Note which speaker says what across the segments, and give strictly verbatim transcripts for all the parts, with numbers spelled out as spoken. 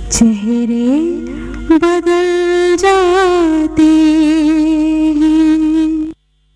Speaker 1: चेहरे बदल जाते हैं।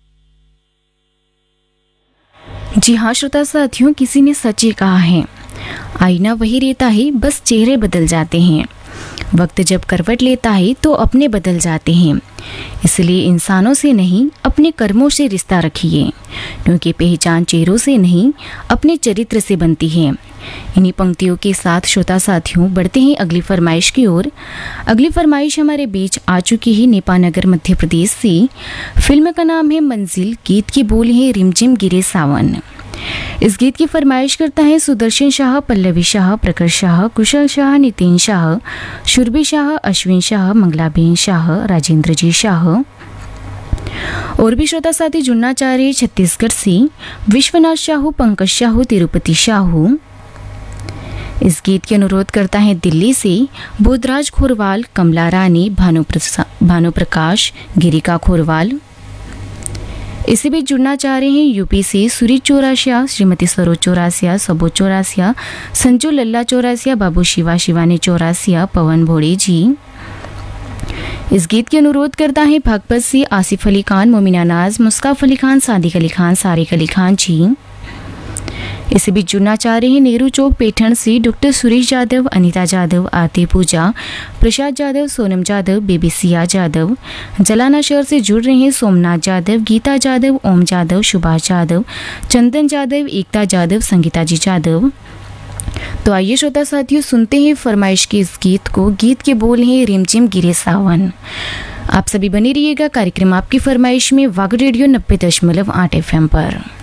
Speaker 2: जी हाँ श्रोता साथियों, किसी ने सच ही कहा है, आईना वही रहता है, बस चेहरे बदल जाते हैं। वक्त जब करवट लेता है तो अपने बदल जाते हैं। इसलिए इंसानों से नहीं, अपने कर्मों से रिश्ता रखिए, क्योंकि पहचान चेहरों से नहीं, अपने चरित्र से बनती है। इन्हीं पंक्तियों के साथ श्रोता साथियों बढ़ते हैं अगली फरमाइश की ओर। अगली फरमाइश हमारे बीच आ चुकी है नेपानगर मध्य प्रदेश से। फिल्म का नाम है मंजिल, गीत की बोल है रिमझिम गिरे सावन। इस गीत की फरमाइश करता है सुदर्शन शाह, पल्लवी शाह, प्रकर शाह, कुशल शाह, नितिन शाह, शुरभी शाह, अश्विन शाह, मंगलाबेन शाह, राजेंद्र जी शाह। और भी श्रोता साथी जुड़ना चाह रहे छत्तीसगढ़ से विश्वनाथ शाहू, पंकज शाहू, तिरुपति शाहू। इस गीत के अनुरोध करता है दिल्ली से बोधराज खोरवाल, कमला रानी, भानु भानु प्रकाश, गिरिका खोरवाल। इसी बीच जुड़ना चाह रहे हैं यूपी से सूरी चौरासिया, श्रीमती सरोज चौरासिया, सबो चौरासिया, संजू लल्ला चौरासिया, बाबू शिवा, शिवानी चौरासिया, पवन भोड़े जी। इस गीत के अनुरोध करता है बागपत से आसिफ अली खान, मोमिना नाज, मुस्काफ अली खान, सादिक अली खान, सारिक अली खान जी। इसी बीच जुड़ना चाह रहे हैं नेहरू चौक पैठण से डॉक्टर सुरेश यादव, अनीता यादव, आरती पूजा, प्रसाद यादव, सोनम यादव, बेबी सिया यादव। जलाना शहर से जुड़ रहे हैं सोमनाथ यादव, गीता यादव, ओम यादव, सुभाष यादव, चंदन यादव, एकता यादव, संगीता जी यादव। तो आइए श्रोता साथियों सुनते हैं फरमाइश के इस गीत को। गीत के बोल हैं रिमझिम गिरे सावन। आप सभी बने रहिएगा कार्यक्रम आपकी फरमाइश में वाग रेडियो नब्बे दशमलव आठ एफ एम पर।